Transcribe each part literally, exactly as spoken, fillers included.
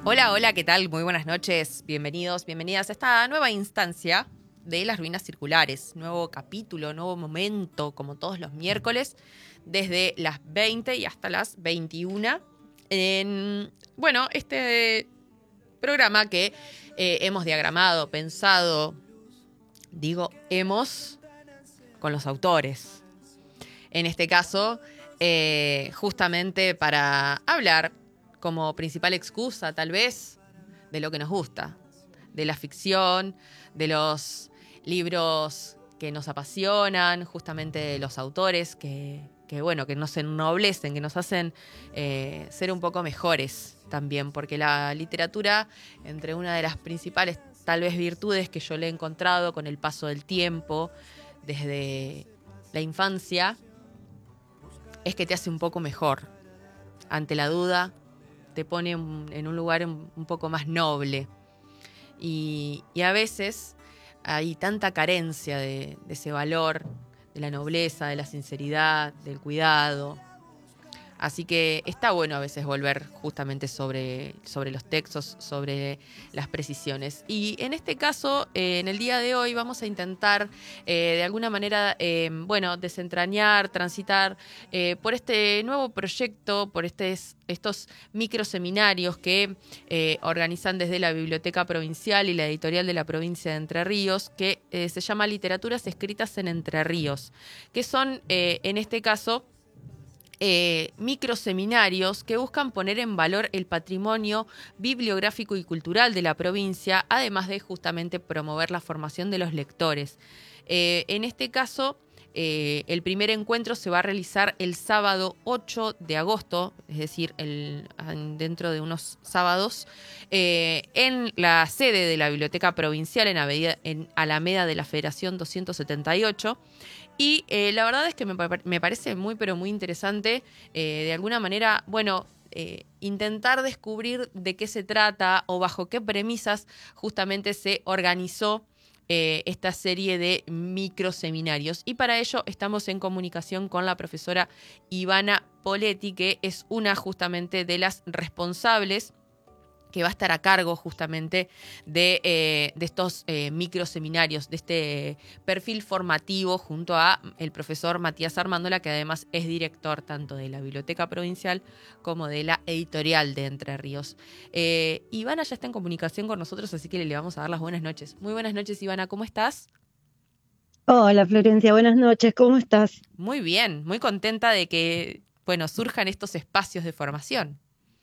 Hola, hola, ¿qué tal? Muy buenas noches. Bienvenidos, bienvenidas a esta nueva instancia de las ruinas circulares. Nuevo capítulo, nuevo momento, como todos los miércoles, desde las veinte y hasta las veintiuna. En, bueno, este programa que eh, hemos diagramado, pensado, digo hemos, con los autores. En este caso, eh, justamente para hablar como principal excusa, tal vez, de lo que nos gusta, de la ficción, de los libros que nos apasionan, justamente de los autores que, que bueno, que nos ennoblecen, que nos hacen eh, ser un poco mejores también, porque la literatura, entre una de las principales, tal vez, virtudes que yo le he encontrado con el paso del tiempo, desde la infancia, es que te hace un poco mejor. Ante la duda, te pone en un lugar un poco más noble. Y, y a veces hay tanta carencia de, de ese valor, de la nobleza, de la sinceridad, del cuidado. Así que está bueno a veces volver justamente sobre, sobre los textos, sobre las precisiones. Y en este caso, eh, en el día de hoy, vamos a intentar eh, de alguna manera, eh, bueno, desentrañar, transitar eh, por este nuevo proyecto, por estes, estos microseminarios que eh, organizan desde la Biblioteca Provincial y la Editorial de la Provincia de Entre Ríos, que eh, se llama Literaturas Escritas en Entre Ríos, que son, eh, en este caso, Eh, microseminarios que buscan poner en valor el patrimonio bibliográfico y cultural de la provincia, además de justamente promover la formación de los lectores. Eh, en este caso, eh, el primer encuentro se va a realizar el sábado ocho de agosto, es decir, el, dentro de unos sábados, eh, en la sede de la Biblioteca Provincial en, Avenida, en Alameda de la Federación doscientos setenta y ocho. Y eh, la verdad es que me, me parece muy, pero muy interesante, eh, de alguna manera, bueno, eh, intentar descubrir de qué se trata o bajo qué premisas justamente se organizó eh, esta serie de microseminarios. Y para ello estamos en comunicación con la profesora Ivana Poletti, que es una justamente de las responsables que va a estar a cargo justamente de, eh, de estos eh, microseminarios, de este perfil formativo junto a el profesor Matías Armándola, que además es director tanto de la Biblioteca Provincial como de la Editorial de Entre Ríos. Eh, Ivana ya está en comunicación con nosotros, así que le vamos a dar las buenas noches. Muy buenas noches, Ivana, ¿cómo estás? Hola Florencia, buenas noches, ¿cómo estás? Muy bien, muy contenta de que, bueno, surjan estos espacios de formación.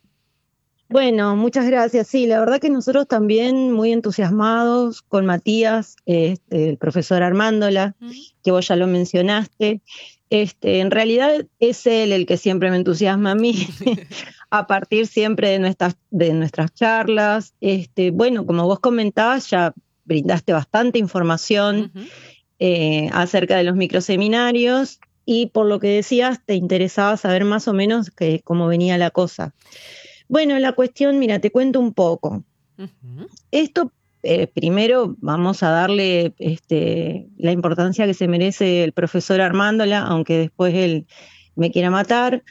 Bueno, muchas gracias. Sí, la verdad que nosotros también muy entusiasmados con Matías, este, el profesor Armándola, ¿Mm? que vos ya lo mencionaste. Este, en realidad es él el que siempre me entusiasma a mí, a partir siempre de nuestras, de nuestras charlas. Este, bueno, como vos comentabas, ya brindaste bastante información Uh-huh. eh, acerca de los microseminarios y por lo que decías, te interesaba saber más o menos que, cómo venía la cosa. Bueno, la cuestión, mira, te cuento un poco. Uh-huh. Esto, eh, primero, vamos a darle este, la importancia que se merece el profesor Armándola, aunque después él me quiera matar.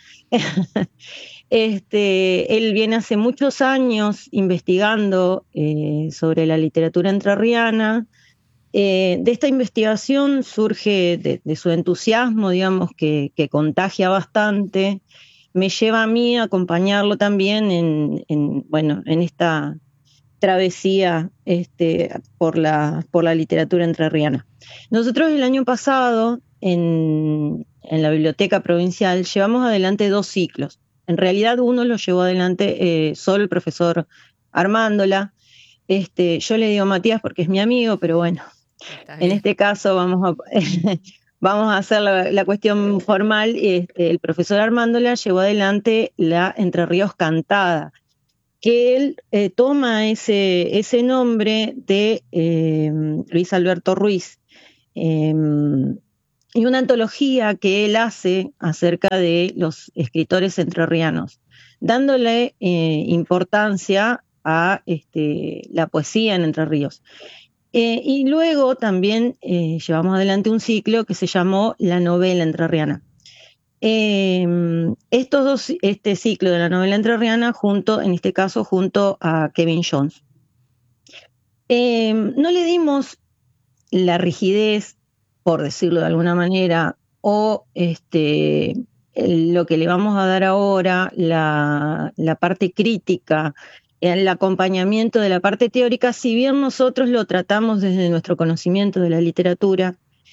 Este, él viene hace muchos años investigando eh, sobre la literatura entrerriana. Eh, de esta investigación surge de, de su entusiasmo, digamos, que, que contagia bastante. Me lleva a mí a acompañarlo también en, en bueno, en esta travesía este, por, la, por la literatura entrerriana. Nosotros el año pasado, en, en la Biblioteca Provincial, llevamos adelante dos ciclos. En realidad uno lo llevó adelante eh, solo el profesor Armándola. Este, yo le digo Matías porque es mi amigo, pero bueno, Está en bien. este caso vamos a, vamos a hacer la, la cuestión formal. Este, el profesor Armándola llevó adelante la Entre Ríos Cantada, que él eh, toma ese, ese nombre de eh, Luis Alberto Ruiz, eh, y una antología que él hace acerca de los escritores entrerrianos, dándole eh, importancia a este, la poesía en Entre Ríos. Eh, y luego también eh, llevamos adelante un ciclo que se llamó La Novela Entrerriana. eh, estos dos, este ciclo de la novela entrerriana junto, en este caso, junto a Kevin Jones. Eh, no le dimos la rigidez, por decirlo de alguna manera, o este, lo que le vamos a dar ahora, la, la parte crítica, el acompañamiento de la parte teórica, si bien nosotros lo tratamos desde nuestro conocimiento de la literatura,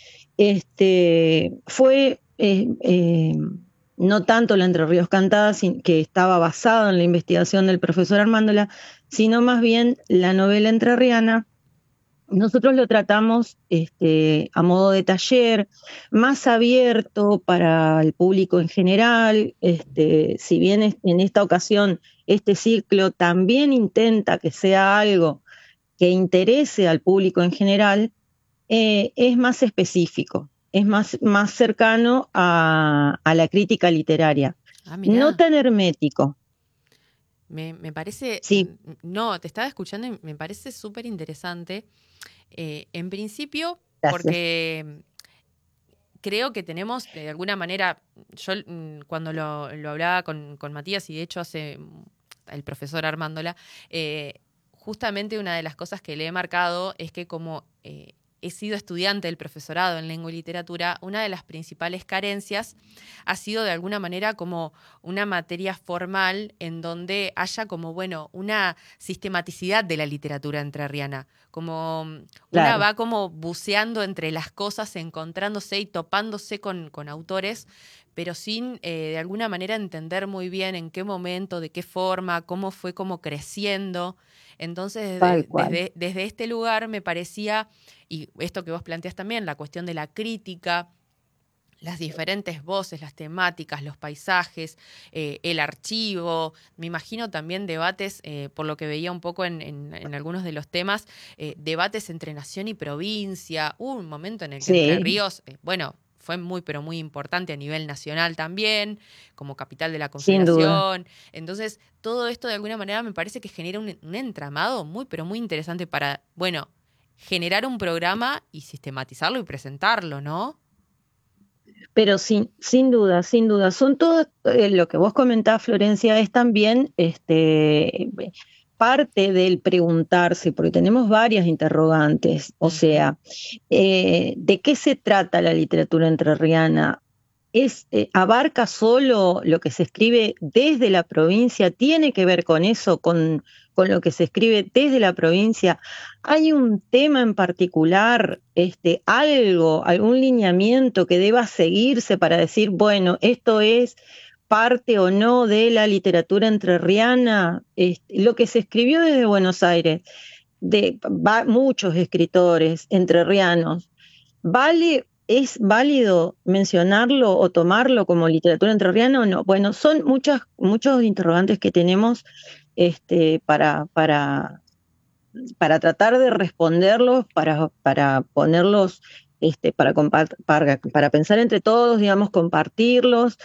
este, fue eh, eh, no tanto la Entre Ríos Cantada, que estaba basado en la investigación del profesor Armándola, sino más bien la novela entrerriana. Nosotros lo tratamos este, a modo de taller, más abierto para el público en general. Este, si bien es, en esta ocasión este ciclo también intenta que sea algo que interese al público en general, eh, es más específico, es más, más cercano a, a la crítica literaria, Ah, no mirá. tan hermético. Me, me parece, Sí, no, te estaba escuchando y me parece súper interesante. Eh, en principio, gracias. porque creo que tenemos, de alguna manera, yo mm, cuando lo, lo hablaba con, con Matías, y de hecho hace mm, el profesor Armándola, eh, justamente una de las cosas que le he marcado es que como eh, he sido estudiante del profesorado en lengua y literatura, una de las principales carencias ha sido de alguna manera como una materia formal en donde haya como, bueno, una sistematicidad de la literatura entrerriana, como mm, una Claro, va como buceando entre las cosas, encontrándose y topándose con, con autores, pero sin eh, de alguna manera entender muy bien en qué momento, de qué forma, cómo fue como creciendo. Entonces, tal desde, cual. desde, desde este lugar me parecía, y esto que vos planteás también, la cuestión de la crítica, las diferentes voces, las temáticas, los paisajes, eh, el archivo, me imagino también debates, eh, por lo que veía un poco en, en, en algunos de los temas, eh, debates entre nación y provincia. Hubo un momento en el que Entre Sí, Ríos, eh, bueno, fue muy, pero muy importante a nivel nacional también, como capital de la sin duda. Confederación. Entonces, todo esto de alguna manera me parece que genera un, un entramado muy, pero muy interesante para, bueno, generar un programa y sistematizarlo y presentarlo, ¿no? Pero sin, sin duda, sin duda, son todo eh, lo que vos comentás, Florencia, es también este, parte del preguntarse, porque tenemos varias interrogantes, o Ujú. sea, eh, ¿de qué se trata la literatura entrerriana? Es, eh, ¿abarca solo lo que se escribe desde la provincia? ¿Tiene que ver con eso, con, con lo que se escribe desde la provincia? ¿Hay un tema en particular, este, algo, algún lineamiento que deba seguirse para decir, bueno, esto es parte o no de la literatura entrerriana? Este, lo que se escribió desde Buenos Aires, de va, muchos escritores entrerrianos, ¿vale? ¿Es válido mencionarlo o tomarlo como literatura entrerriana o no? Bueno, son muchas, muchos interrogantes que tenemos este, para, para, para tratar de responderlos, para, para ponerlos, este, para, para, para pensar entre todos, digamos, compartirlos.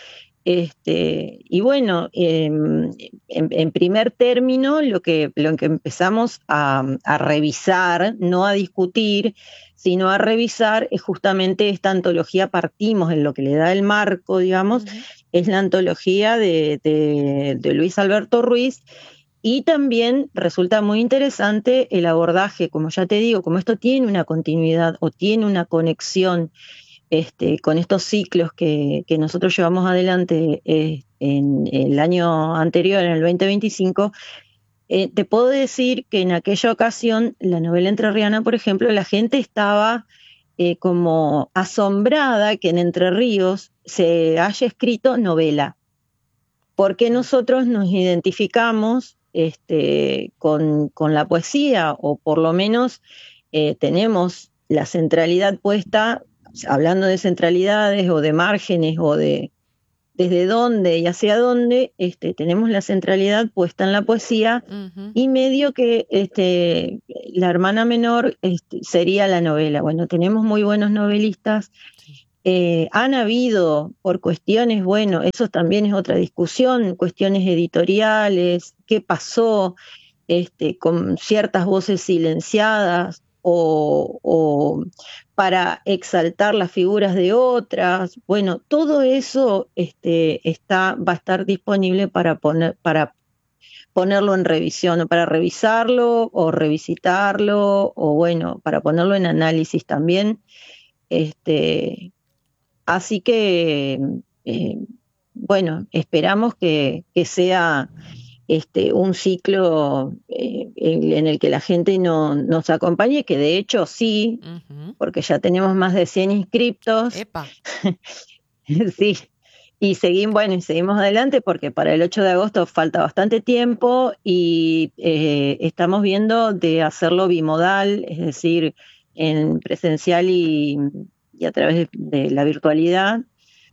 Este, y bueno, eh, en, en, primer término, lo que, lo que empezamos a, a revisar, no a discutir, sino a revisar es justamente esta antología. Partimos en lo que le da el marco, digamos, Ujú. es la antología de, de, de Luis Alberto Ruiz, y también resulta muy interesante el abordaje, como ya te digo, como esto tiene una continuidad o tiene una conexión este, con estos ciclos que, que nosotros llevamos adelante eh, en el año anterior, en el veinte veinticinco, eh, te puedo decir que en aquella ocasión, la novela entrerriana, por ejemplo, la gente estaba eh, como asombrada que en Entre Ríos se haya escrito novela, porque nosotros nos identificamos este, con, con la poesía, o por lo menos eh, tenemos la centralidad puesta, hablando de centralidades o de márgenes o de desde dónde y hacia dónde, este, tenemos la centralidad puesta en la poesía, Ujú. y medio que este, la hermana menor este, sería la novela. Bueno, tenemos muy buenos novelistas. Sí. Eh, han habido, por cuestiones, bueno, eso también es otra discusión, cuestiones editoriales, qué pasó este, con ciertas voces silenciadas. o, o para exaltar las figuras de otras. Bueno, todo eso este, está, va a estar disponible para poner, para ponerlo en revisión, o para revisarlo o revisitarlo, o bueno, para ponerlo en análisis también. Este, así que, eh, bueno, esperamos que, que sea este, un ciclo eh, en, en el que la gente no, nos acompañe, que de hecho sí, Ujú. porque ya tenemos más de cien inscriptos. Epa. Sí, y seguimos, bueno, y seguimos adelante porque para el ocho de agosto falta bastante tiempo y eh, estamos viendo de hacerlo bimodal, es decir, en presencial y, y a través de, de la virtualidad.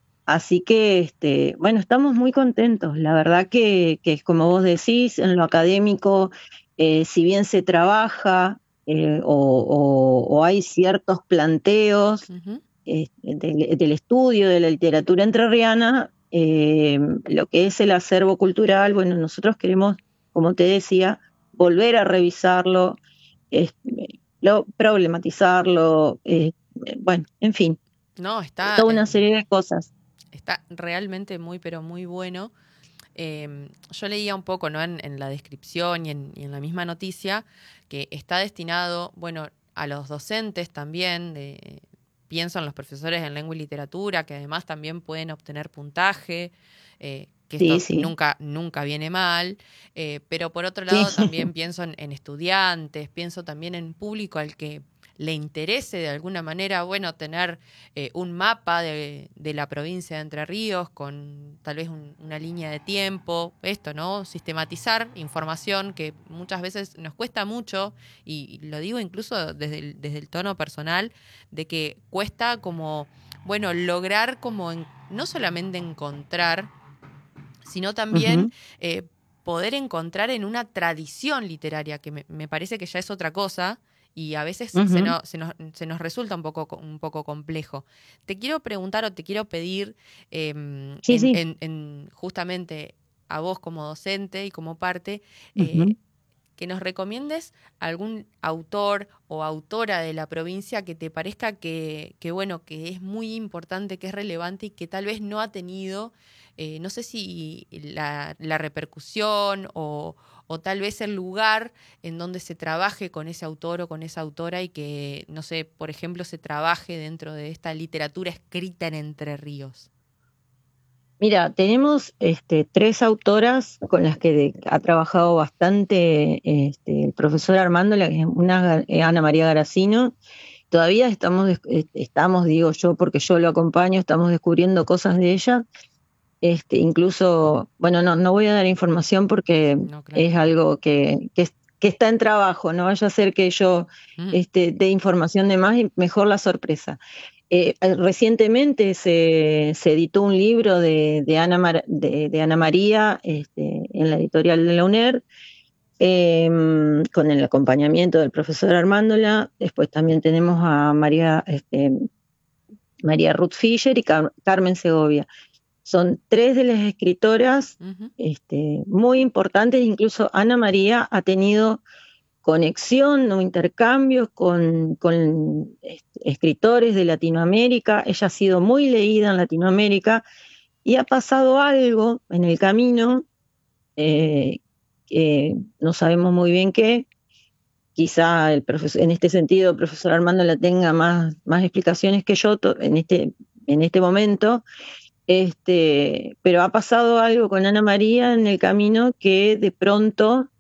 Así que, este, bueno, estamos muy contentos. La verdad que, que es como vos decís, en lo académico, eh, si bien se trabaja eh, o, o, o hay ciertos planteos Ujú. eh, del, del estudio de la literatura entrerriana, eh, lo que es el acervo cultural, bueno, nosotros queremos, como te decía, volver a revisarlo, eh, lo, problematizarlo, eh, bueno, en fin, No, está, toda eh, una serie de cosas. está realmente muy, pero muy bueno. Eh, yo leía un poco, ¿no? En, en la descripción y en, y en la misma noticia que está destinado, bueno, a los docentes también, de, pienso en los profesores en lengua y literatura, que además también pueden obtener puntaje, eh, que Sí, esto sí, nunca, nunca viene mal, eh, pero por otro sí. lado también pienso en, en estudiantes, pienso también en público al que le interese de alguna manera, bueno, tener eh, un mapa de, de, la provincia de Entre Ríos con tal vez un, una línea de tiempo, esto, ¿no? Sistematizar información que muchas veces nos cuesta mucho, y, y lo digo incluso desde el, desde el tono personal, de que cuesta como, bueno, lograr como en, no solamente encontrar, sino también Ujú, eh, poder encontrar en una tradición literaria, que me, me parece que ya es otra cosa, y a veces se, ujú. no, se, nos, se nos resulta un poco, un poco complejo. Te quiero preguntar o te quiero pedir, eh, en, Sí, sí. en, en justamente a vos como docente y como parte, eh, Ujú. que nos recomiendes algún autor o autora de la provincia que te parezca que, que, bueno, que es muy importante, que es relevante y que tal vez no ha tenido, eh, no sé si la, la repercusión o, o tal vez el lugar en donde se trabaje con ese autor o con esa autora, y que, no sé, por ejemplo, se trabaje dentro de esta literatura escrita en Entre Ríos. Mira, tenemos este, tres autoras con las que de- ha trabajado bastante este, el profesor Armando, la que es una eh, Ana María Garacino. Todavía estamos, des- eh, estamos, digo yo, porque yo lo acompaño, estamos descubriendo cosas de ella. Este, incluso, bueno, no, no voy a dar información porque No, claro. es algo que, que, es- que está en trabajo, no vaya a ser que yo Mm, este, dé información de más y mejor la sorpresa. Eh, eh, recientemente se, se editó un libro de, de, Ana, Mar- de, de Ana María este, en la editorial de la UNER, eh, con el acompañamiento del profesor Armándola. Después también tenemos a María, este, María Ruth Fischer y Car- Carmen Segovia. Son tres de las escritoras ujú, este, muy importantes. Incluso Ana María ha tenido conexión o intercambios con, con este, escritores de Latinoamérica. Ella ha sido muy leída en Latinoamérica y ha pasado algo en el camino, eh, que no sabemos muy bien qué. Quizá el profesor, en este sentido, el profesor Armando la tenga más, más explicaciones que yo en este, en este momento. Este, pero ha pasado algo con Ana María en el camino que de pronto,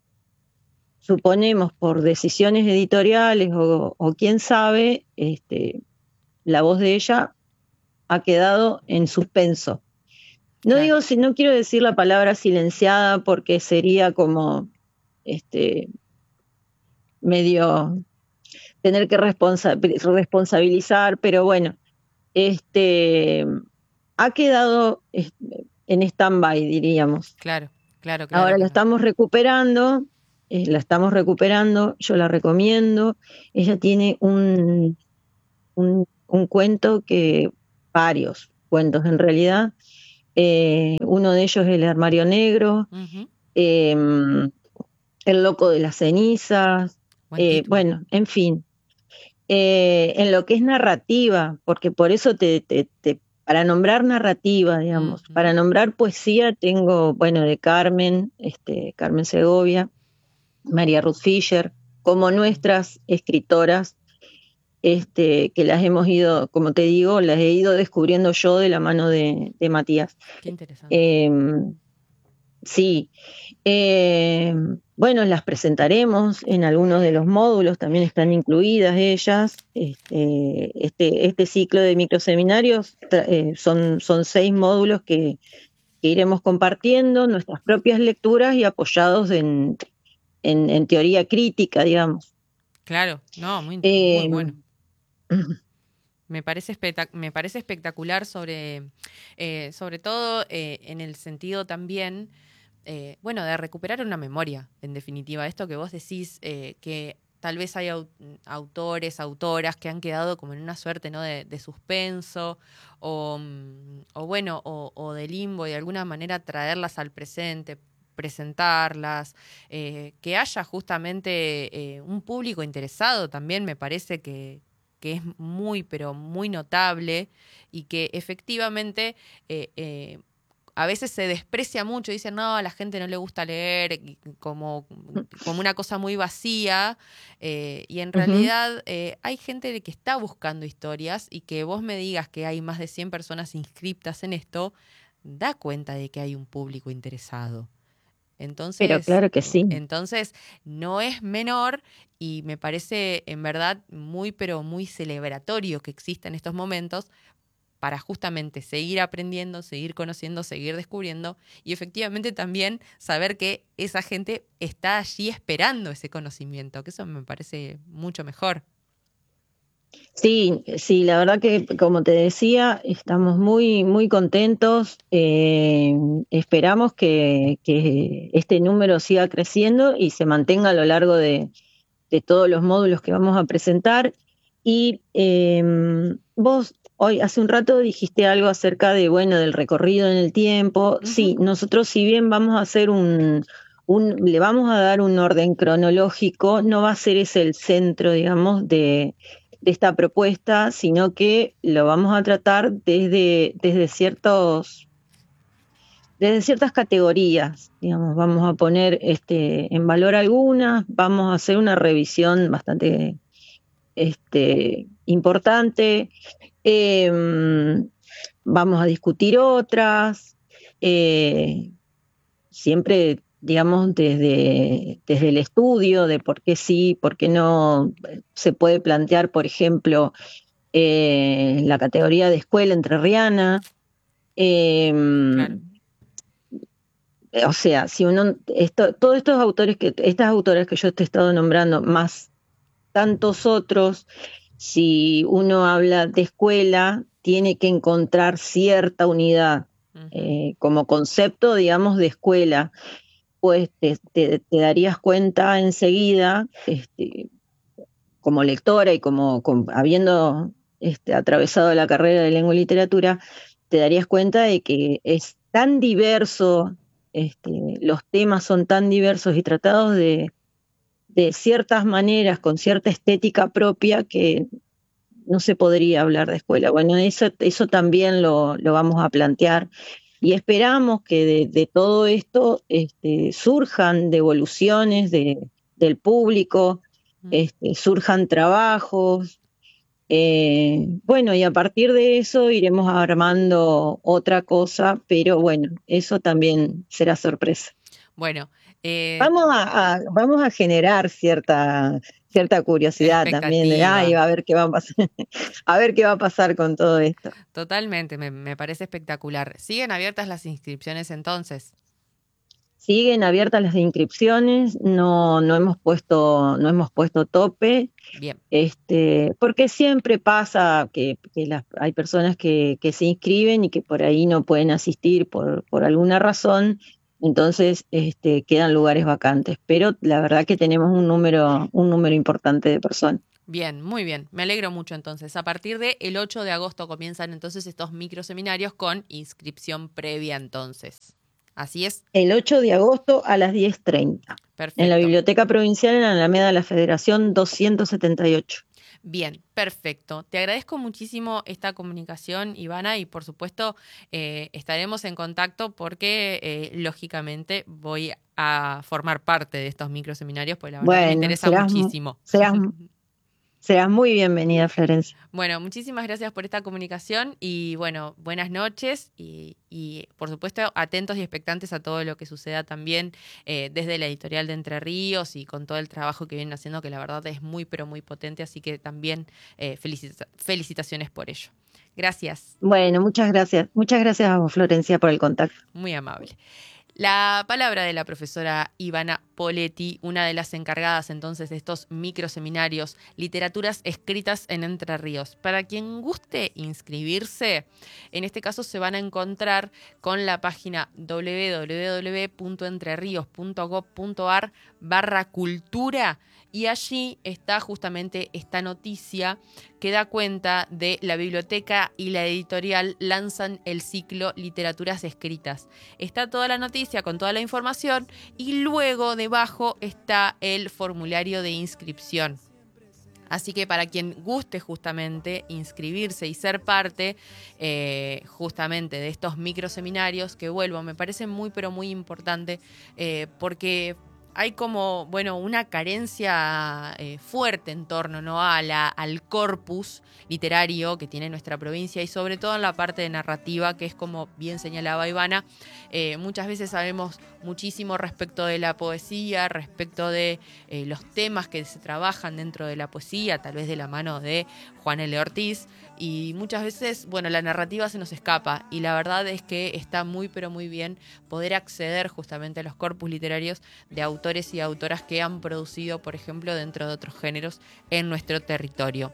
suponemos por decisiones editoriales o, o quién sabe, este, la voz de ella ha quedado en suspenso. No claro. digo, si no quiero decir la palabra silenciada porque sería como este, medio tener que responsa responsabilizar, pero bueno, este, ha quedado este, en stand-by, diríamos. Claro, claro, claro, Ahora la claro. estamos recuperando, eh, la estamos recuperando, yo la recomiendo. Ella tiene un, un, un cuento que, varios cuentos en realidad. Eh, uno de ellos es El armario negro, Ujú. eh, El loco de las cenizas, Buen eh, título. bueno, en fin. eh, en lo que es narrativa, porque por eso te, te, te para nombrar narrativa, digamos, Uh-huh. para nombrar poesía tengo, bueno, de Carmen, este, Carmen Segovia, María Ruth Fischer, como nuestras escritoras, este, que las hemos ido, como te digo, las he ido descubriendo yo de la mano de, de Matías. Qué interesante. Eh, sí. Eh, bueno, las presentaremos en algunos de los módulos, también están incluidas ellas. Este, este, este ciclo de microseminarios eh, son, son seis módulos que, que iremos compartiendo, nuestras propias lecturas y apoyados en, en, en teoría crítica, digamos. Claro, no, muy, Eh, muy bueno. Me parece, espectac- me parece espectacular sobre, eh, sobre todo eh, en el sentido también, eh, bueno, de recuperar una memoria, en definitiva. Esto que vos decís, eh, que tal vez hay au- autores, autoras que han quedado como en una suerte, ¿no?, de, de suspenso o, mm, o bueno, o, o de limbo, y de alguna manera traerlas al presente, presentarlas, eh, que haya justamente eh, un público interesado también, me parece que que es muy, pero muy notable, y que efectivamente eh, eh, a veces se desprecia mucho, dicen, no, a la gente no le gusta leer, como, como una cosa muy vacía, eh, y en realidad eh, hay gente que está buscando historias, y que vos me digas que hay más de cien personas inscriptas en esto, da cuenta de que hay un público interesado. Entonces, pero claro que sí. entonces no es menor, y me parece en verdad muy, pero muy celebratorio que existan estos momentos para justamente seguir aprendiendo, seguir conociendo, seguir descubriendo, y efectivamente también saber que esa gente está allí esperando ese conocimiento, que eso me parece mucho mejor. Sí, sí, la verdad que, como te decía, estamos muy, muy contentos. Eh, esperamos que, que este número siga creciendo y se mantenga a lo largo de, de todos los módulos que vamos a presentar. Y eh, vos hoy, hace un rato, dijiste algo acerca de, bueno, del recorrido en el tiempo. Uh-huh. Sí, nosotros, si bien vamos a hacer un, un, le vamos a dar un orden cronológico, no va a ser ese el centro, digamos, de de esta propuesta, sino que lo vamos a tratar desde, desde ciertos, desde ciertas categorías, digamos, vamos a poner este, en valor algunas, vamos a hacer una revisión bastante este, importante, eh, vamos a discutir otras, eh, siempre, digamos, desde, desde el estudio de por qué sí, por qué no se puede plantear, por ejemplo, eh, la categoría de escuela entrerriana. Eh, Claro. O sea, si uno, esto, todos estos autores que, estas autoras que yo te he estado nombrando, más tantos otros, si uno habla de escuela, tiene que encontrar cierta unidad Uh-huh. eh, como concepto, digamos, de escuela. Pues te, te, te darías cuenta enseguida, este, como lectora y como, como habiendo este, atravesado la carrera de lengua y literatura, te darías cuenta de que es tan diverso, este, los temas son tan diversos y tratados de, de ciertas maneras, con cierta estética propia, que no se podría hablar de escuela. Bueno, eso, eso también lo, lo vamos a plantear. Y esperamos que de, de todo esto este, surjan devoluciones de, del público, este, surjan trabajos. Eh, bueno, y a partir de eso iremos armando otra cosa, pero bueno, eso también será sorpresa. Bueno, eh, Vamos a, a, vamos a generar cierta, cierta curiosidad también de, ay, a ver qué va a pasar, a ver qué va a pasar con todo esto. Totalmente, me, me parece espectacular. ¿Siguen abiertas las inscripciones entonces? Siguen abiertas las inscripciones, no, no hemos puesto, no hemos puesto tope. Bien. Este, porque siempre pasa que, que las, hay personas que, que se inscriben y que por ahí no pueden asistir por, por alguna razón, entonces este, quedan lugares vacantes. Pero la verdad que tenemos un número, un número importante de personas. Bien, muy bien. Me alegro mucho entonces. A partir del ocho de agosto comienzan entonces estos microseminarios con inscripción previa entonces. ¿Así es? El ocho de agosto a las diez treinta. Perfecto. En la Biblioteca Provincial en la Alameda de la Federación doscientos setenta y ocho. Bien, perfecto. Te agradezco muchísimo esta comunicación, Ivana, y por supuesto eh, estaremos en contacto porque eh, lógicamente voy a formar parte de estos microseminarios, porque la verdad Bueno, que me interesa serás, muchísimo. Serás, serás muy bienvenida, Florencia. Bueno, muchísimas gracias por esta comunicación y bueno, buenas noches y, y por supuesto atentos y expectantes a todo lo que suceda también eh, desde la editorial de Entre Ríos y con todo el trabajo que vienen haciendo, que la verdad es muy pero muy potente, así que también eh, felicita- felicitaciones por ello. Gracias. Bueno, muchas gracias. Muchas gracias a vos, Florencia, por el contacto. Muy amable. La palabra de la profesora Ivana Poletti, una de las encargadas entonces de estos microseminarios, Literaturas Escritas en Entre Ríos. Para quien guste inscribirse, en este caso se van a encontrar con la página doble u doble u doble u punto entreríos punto gob punto ar barra cultura y allí está justamente esta noticia que da cuenta de la biblioteca y la editorial lanzan el ciclo Literaturas Escritas. Está toda la noticia con toda la información y luego debajo está el formulario de inscripción. Así que para quien guste justamente inscribirse y ser parte eh, justamente de estos microseminarios, que vuelvo, me parece muy pero muy importante eh, porque hay como, bueno, una carencia eh, fuerte en torno, ¿no?, a la, al corpus literario que tiene nuestra provincia y sobre todo en la parte de narrativa, que es como bien señalaba Ivana. Eh, muchas veces sabemos muchísimo respecto de la poesía, respecto de eh, los temas que se trabajan dentro de la poesía, tal vez de la mano de Juan L. Ortiz, y muchas veces, bueno, la narrativa se nos escapa y la verdad es que está muy pero muy bien poder acceder justamente a los corpus literarios de autores y autoras que han producido, por ejemplo, dentro de otros géneros en nuestro territorio.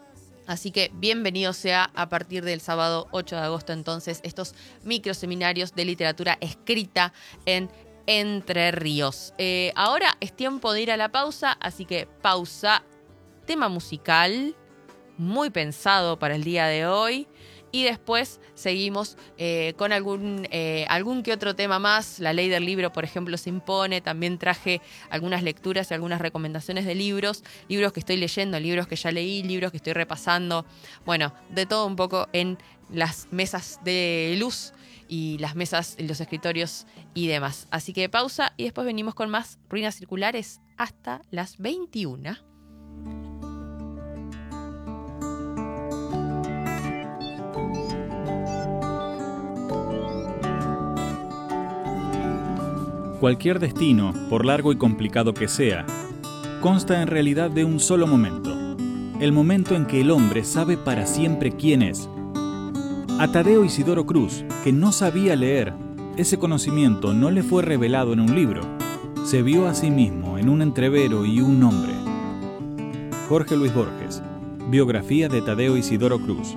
Así que bienvenido sea a partir del sábado ocho de agosto entonces estos microseminarios de literatura escrita en Entre Ríos. Eh, ahora es tiempo de ir a la pausa, así que pausa, tema musical muy pensado para el día de hoy. Y después seguimos eh, con algún, eh, algún que otro tema más. La ley del libro, por ejemplo, se impone. También traje algunas lecturas y algunas recomendaciones de libros. Libros que estoy leyendo, libros que ya leí, libros que estoy repasando. Bueno, de todo un poco en las mesas de luz y las mesas, los escritorios y demás. Así que pausa y después venimos con más Ruinas Circulares hasta las veintiuna. Cualquier destino, por largo y complicado que sea, consta en realidad de un solo momento, el momento en que el hombre sabe para siempre quién es. A Tadeo Isidoro Cruz, que no sabía leer, ese conocimiento no le fue revelado en un libro, se vio a sí mismo en un entrevero y un nombre. Jorge Luis Borges, biografía de Tadeo Isidoro Cruz.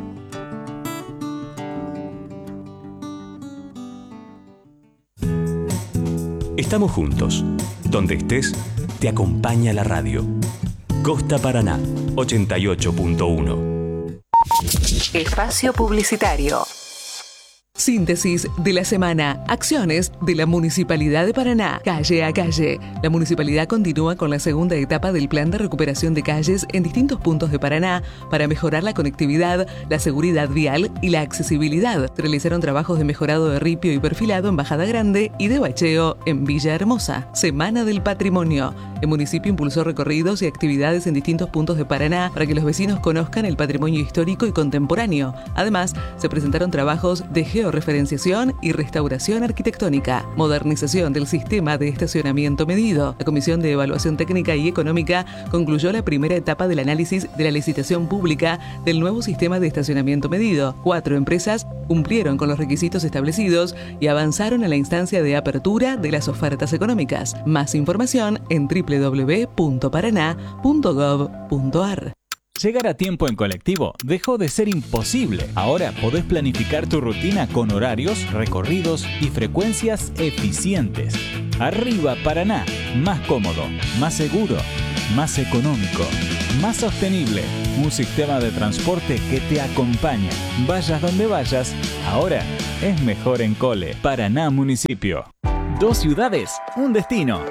Estamos juntos. Donde estés, te acompaña la radio. Costa Paraná, ochenta y ocho punto uno. Espacio publicitario. Síntesis de la semana. Acciones de la Municipalidad de Paraná. Calle a calle. La Municipalidad continúa con la segunda etapa del plan de recuperación de calles en distintos puntos de Paraná para mejorar la conectividad, la seguridad vial y la accesibilidad. Se realizaron trabajos de mejorado de ripio y perfilado en Bajada Grande y de bacheo en Villa Hermosa. Semana del Patrimonio. El municipio impulsó recorridos y actividades en distintos puntos de Paraná para que los vecinos conozcan el patrimonio histórico y contemporáneo. Además, se presentaron trabajos de georreferenciación y restauración arquitectónica, modernización del sistema de estacionamiento medido. La Comisión de Evaluación Técnica y Económica concluyó la primera etapa del análisis de la licitación pública del nuevo sistema de estacionamiento medido. Cuatro empresas cumplieron con los requisitos establecidos y avanzaron en la instancia de apertura de las ofertas económicas. Más información en doble u doble u doble u punto paraná punto gob punto ar. Llegar a tiempo en colectivo dejó de ser imposible. Ahora podés planificar tu rutina con horarios, recorridos y frecuencias eficientes. Arriba Paraná, más cómodo, más seguro, más económico, más sostenible. Un sistema de transporte que te acompaña. Vayas donde vayas, ahora es mejor en Cole. Paraná Municipio. Dos ciudades, un destino.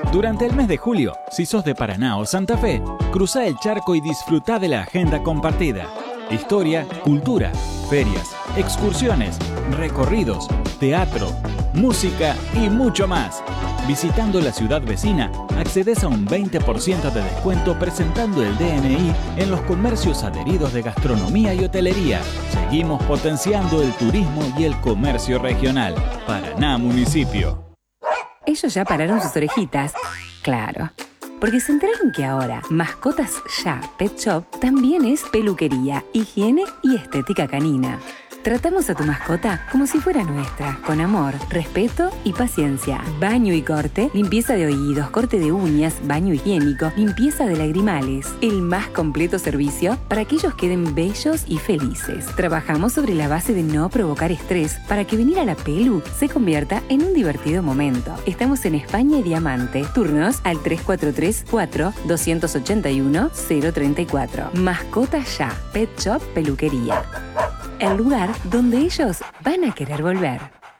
Durante el mes de julio, si sos de Paraná o Santa Fe, cruzá el charco y disfrutá de la agenda compartida. Historia, cultura, ferias, excursiones, recorridos, teatro, música y mucho más. Visitando la ciudad vecina, accedes a un veinte por ciento de descuento presentando el D N I en los comercios adheridos de gastronomía y hotelería. Seguimos potenciando el turismo y el comercio regional. Paraná Municipio. Ellos ya pararon sus orejitas. Claro. Porque se enteraron que ahora Mascotas Ya Pet Shop también es peluquería, higiene y estética canina. Tratamos a tu mascota como si fuera nuestra, con amor, respeto y paciencia. Baño y corte, limpieza de oídos, corte de uñas, baño higiénico, limpieza de lagrimales. El más completo servicio para que ellos queden bellos y felices. Trabajamos sobre la base de no provocar estrés para que venir a la pelu se convierta en un divertido momento. Estamos en España y Diamante. Turnos al tres cuatro tres, cuatro, dos ocho uno, cero tres cuatro. Mascotas Ya, Pet Shop Peluquería. El lugar donde ellos van a querer volver.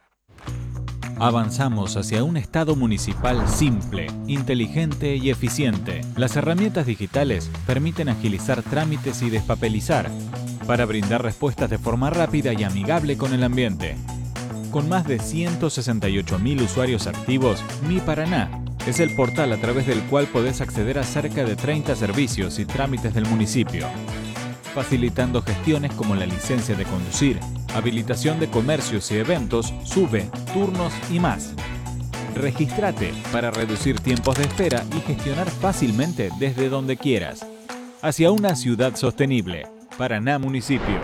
Avanzamos hacia un Estado municipal simple, inteligente y eficiente. Las herramientas digitales permiten agilizar trámites y despapelizar para brindar respuestas de forma rápida y amigable con el ambiente. Con más de ciento sesenta y ocho mil usuarios activos, Mi Paraná es el portal a través del cual podés acceder a cerca de treinta servicios y trámites del municipio, facilitando gestiones como la licencia de conducir, habilitación de comercios y eventos, SUBE, turnos y más. Regístrate para reducir tiempos de espera y gestionar fácilmente desde donde quieras. Hacia una ciudad sostenible. Paraná Municipio.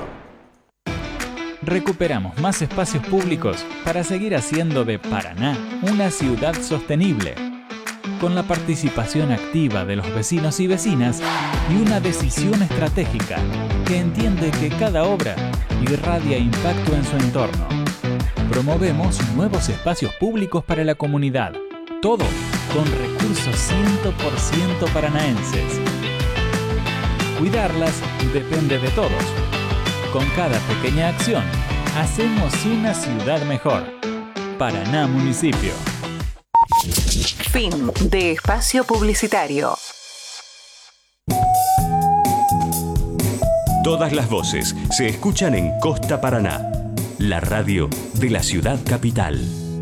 Recuperamos más espacios públicos para seguir haciendo de Paraná una ciudad sostenible, con la participación activa de los vecinos y vecinas y una decisión estratégica que entiende que cada obra irradia impacto en su entorno. Promovemos nuevos espacios públicos para la comunidad, todo con recursos cien por ciento paranaenses. Cuidarlas depende de todos. Con cada pequeña acción, hacemos una ciudad mejor. Paraná Municipio. Fin de espacio publicitario. Todas las voces se escuchan en Costa Paraná, la radio de la ciudad capital.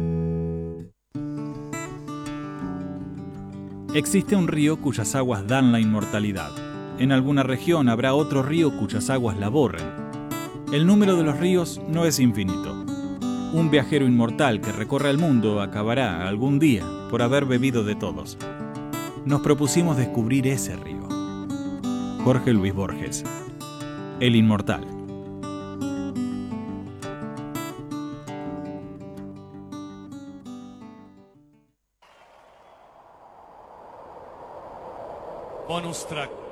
Existe un río cuyas aguas dan la inmortalidad. En alguna región habrá otro río cuyas aguas la borren. El número de los ríos no es infinito. Un viajero inmortal que recorra el mundo acabará algún día por haber bebido de todos. Nos propusimos descubrir ese río. Jorge Luis Borges. El Inmortal. Bonus track.